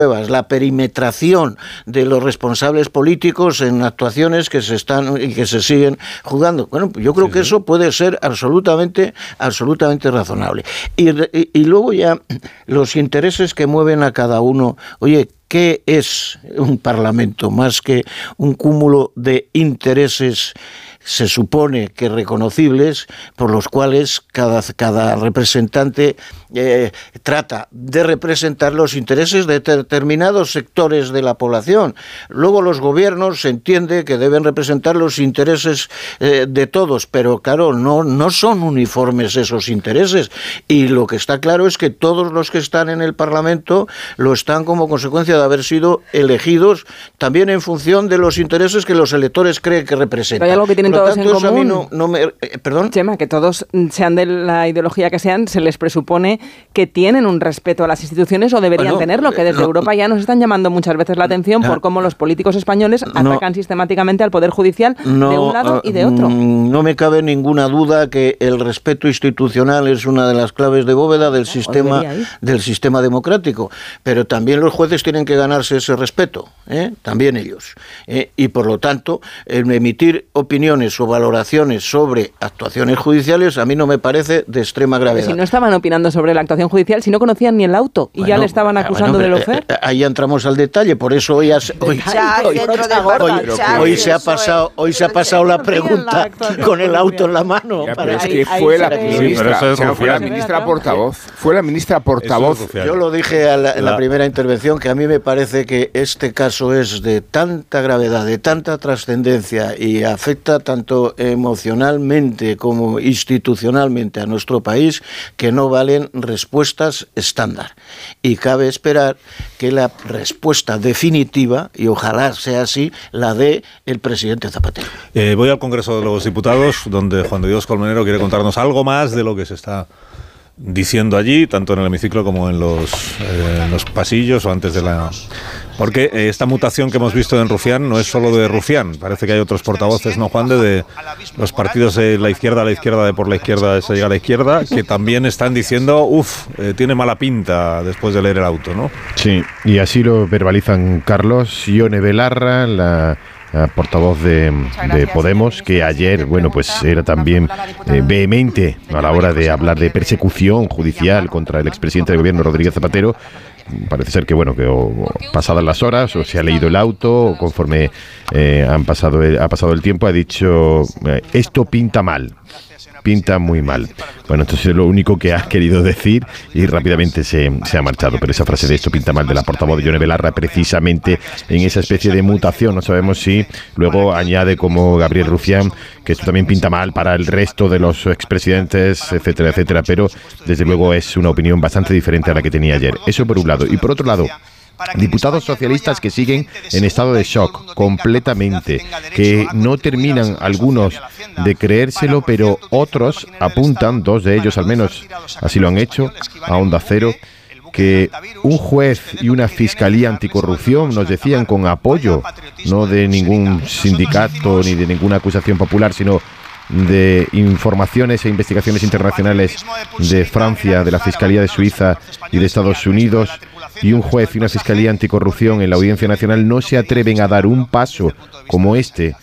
la perimetración de los responsables políticos en actuaciones que se están y que se siguen juzgando. Bueno, yo creo que eso puede ser absolutamente razonable. Y luego ya los intereses que mueven a cada uno. Oye, ¿qué es un parlamento más que un cúmulo de intereses, se supone que reconocibles, por los cuales cada representante trata de representar los intereses de determinados sectores de la población? Luego los gobiernos se entiende que deben representar los intereses de todos, pero claro, no son uniformes esos intereses, y lo que está claro es que todos los que están en el Parlamento lo están como consecuencia de haber sido elegidos también en función de los intereses que los electores creen que representan. Pero hay algo que tienen todos en común. A mí ¿Perdón? Chema, que todos, sean de la ideología que sean, se les presupone que tienen un respeto a las instituciones, o deberían tenerlo, que desde Europa ya nos están llamando muchas veces la atención por cómo los políticos españoles atacan sistemáticamente al Poder Judicial de un lado y de otro. No me cabe ninguna duda que el respeto institucional es una de las claves de bóveda del sistema democrático, pero también los jueces tienen que ganarse ese respeto, también ellos, y por lo tanto emitir opiniones o valoraciones sobre actuaciones judiciales a mí no me parece de extrema gravedad. Si no estaban opinando sobre la actuación judicial, si no conocían ni el auto y ya le estaban acusando de lofer. Ahí entramos al detalle, por eso hoy se ha pasado la pregunta con el auto en la mano. Pero es que fue la ministra portavoz. Yo lo dije en la primera intervención, que a mí me parece que este caso es de tanta gravedad, de tanta trascendencia, y afecta tanto emocionalmente como institucionalmente a nuestro país, que no valen respuestas estándar. Y cabe esperar que la respuesta definitiva, y ojalá sea así, la dé el presidente Zapatero. Voy al Congreso de los Diputados, donde Juan de Dios Colmenero quiere contarnos algo más de lo que se está diciendo allí, tanto en el hemiciclo como en los pasillos o antes de la... Porque esta mutación que hemos visto en Rufián no es solo de Rufián, parece que hay otros portavoces, ¿no, Juan, de los partidos de la izquierda, de por la izquierda se llega a la izquierda, que también están diciendo, tiene mala pinta después de leer el auto, ¿no? Sí, y así lo verbalizan Carlos Ione Belarra, la portavoz de Podemos, que ayer, pues era también vehemente a la hora de hablar de persecución judicial contra el expresidente del gobierno, Rodríguez Zapatero. Parece ser que pasadas las horas, o se ha leído el auto, o conforme ha pasado el tiempo, ha dicho, esto pinta mal. Pinta muy mal. Bueno, entonces es lo único que ha querido decir, y rápidamente se ha marchado. Pero esa frase de esto pinta mal, de la portavoz de Ione Belarra, precisamente en esa especie de mutación, no sabemos si luego añade, como Gabriel Rufián, que esto también pinta mal para el resto de los expresidentes, etcétera, etcétera, pero desde luego es una opinión bastante diferente a la que tenía ayer. Eso por un lado. Y por otro lado, diputados socialistas que siguen en estado de shock completamente, que no terminan algunos de creérselo, pero otros apuntan, dos de ellos al menos así lo han hecho, a Onda Cero, que un juez y una fiscalía anticorrupción, nos decían, con apoyo no de ningún sindicato ni de ninguna acusación popular, sino de informaciones e investigaciones internacionales de Francia, de la Fiscalía de Suiza y de Estados Unidos, y un juez y una fiscalía anticorrupción en la Audiencia Nacional, no se atreven a dar un paso como este,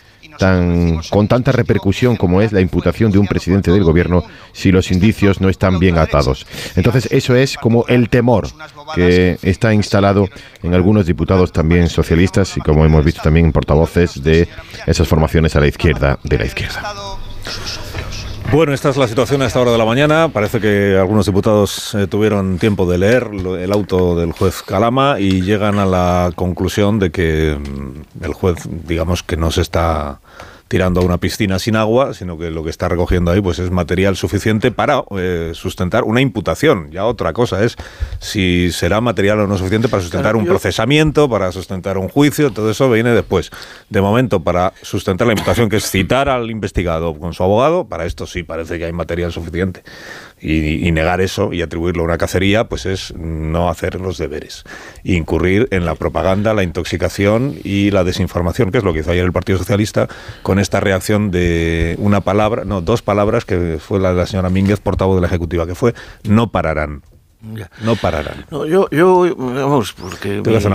con tanta repercusión como es la imputación de un presidente del gobierno, si los indicios no están bien atados. Entonces eso es como el temor que está instalado en algunos diputados también socialistas, y como hemos visto también en portavoces de esas formaciones a la izquierda de la izquierda. Bueno, esta es la situación a esta hora de la mañana. Parece que algunos diputados tuvieron tiempo de leer el auto del juez Calama y llegan a la conclusión de que el juez, digamos, que no se está tirando a una piscina sin agua, sino que lo que está recogiendo ahí pues es material suficiente para sustentar una imputación. Ya otra cosa es si será material o no suficiente para sustentar un procesamiento, para sustentar un juicio, todo eso viene después. De momento, para sustentar la imputación, que es citar al investigado con su abogado, para esto sí parece que hay material suficiente. Y negar eso y atribuirlo a una cacería, pues es no hacer los deberes. Incurrir en la propaganda, la intoxicación y la desinformación, que es lo que hizo ayer el Partido Socialista con esta reacción de dos palabras, que fue la de la señora Mínguez, portavoz de la Ejecutiva, que fue: no pararán. No pararán. No, yo vamos, porque